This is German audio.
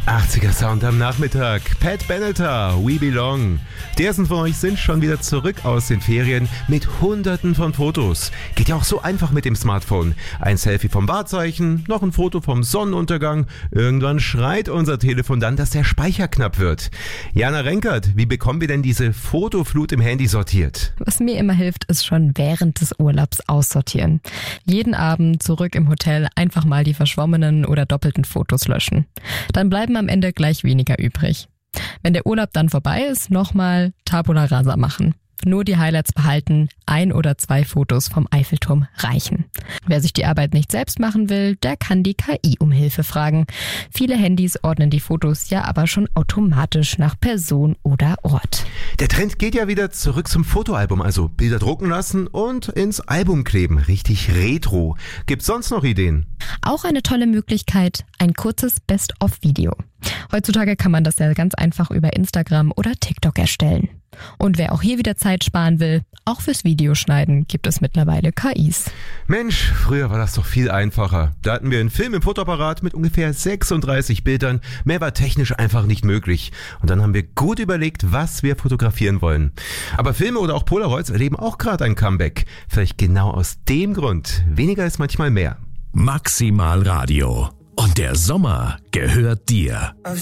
80er Sound am Nachmittag. Pat Benatar, We Belong. Die ersten von euch sind schon wieder zurück aus den Ferien mit hunderten von Fotos. Geht ja auch so einfach mit dem Smartphone. Ein Selfie vom Wahrzeichen, noch ein Foto vom Sonnenuntergang. Irgendwann schreit unser Telefon dann, dass der Speicher knapp wird. Jana Renkert, wie bekommen wir denn diese Fotoflut im Handy sortiert? Was mir immer hilft, ist schon während des Urlaubs aussortieren. Jeden Abend zurück im Hotel einfach mal die verschwommenen oder doppelten Fotos löschen. Dann bleiben am Ende gleich weniger übrig. Wenn der Urlaub dann vorbei ist, nochmal Tabula Rasa machen. Nur die Highlights behalten, 1 oder 2 Fotos vom Eiffelturm reichen. Wer sich die Arbeit nicht selbst machen will, der kann die KI um Hilfe fragen. Viele Handys ordnen die Fotos ja aber schon automatisch nach Person oder Ort. Der Trend geht ja wieder zurück zum Fotoalbum, also Bilder drucken lassen und ins Album kleben. Richtig retro. Gibt's sonst noch Ideen? Auch eine tolle Möglichkeit, ein kurzes Best-of-Video. Heutzutage kann man das ja ganz einfach über Instagram oder TikTok erstellen. Und wer auch hier wieder Zeit sparen will, auch fürs Videoschneiden gibt es mittlerweile KIs. Mensch, früher war das doch viel einfacher. Da hatten wir einen Film im Fotoapparat mit ungefähr 36 Bildern. Mehr war technisch einfach nicht möglich. Und dann haben wir gut überlegt, was wir fotografieren wollen. Aber Filme oder auch Polaroids erleben auch gerade ein Comeback. Vielleicht genau aus dem Grund. Weniger ist manchmal mehr. Maximal Radio. Und der Sommer gehört dir.